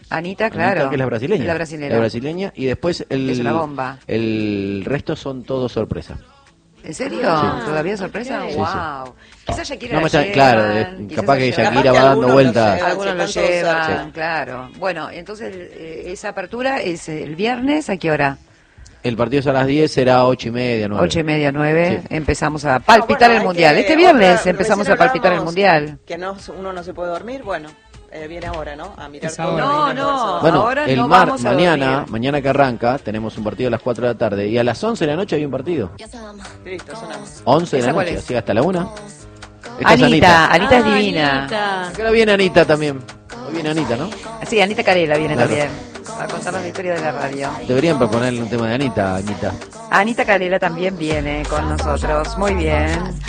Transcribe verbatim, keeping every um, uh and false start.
Anita, claro. Anita, que es la brasileña. La brasileña. La brasileña. Y después el, es una bomba. El resto son todos sorpresa. ¿En serio? Sí. ¿Todavía sorpresa? Sí, wow. sí. Quizás Shakira No la me sa- llevan, claro, eh, quizás capaz la que llevan. Shakira va dando vueltas. Algunos lo si están todos llevan, cerca. claro. Bueno, entonces eh, esa apertura es el viernes, ¿a qué hora? El partido es a las diez, será ocho y media, nueve. Ocho y media, nueve, Sí. empezamos a palpitar Ah, bueno, el hay Mundial. que- Este viernes otra- empezamos recién a palpitar el hablábamos Mundial. Que no, uno no se puede dormir, bueno, eh, viene ahora, ¿no? A mirar Es todo. ahora. No, y no. verse. Bueno, Ahora el no mar, vamos a mañana, dormir. mañana que arranca, tenemos un partido a las cuatro de la tarde y a las once de la noche hay un partido. Listo, sonamos. once de ¿Esa la cuál noche, es? así hasta la una. Esta es Anita, Anita es Ah, divina. Anita. Acá viene Anita también. Hoy viene Anita, ¿no? Sí, Anita Carela viene Claro. también a contarnos la historia de la radio. Deberían proponerle un tema de Anita, Anita. Anita Carela también viene con nosotros. Muy bien.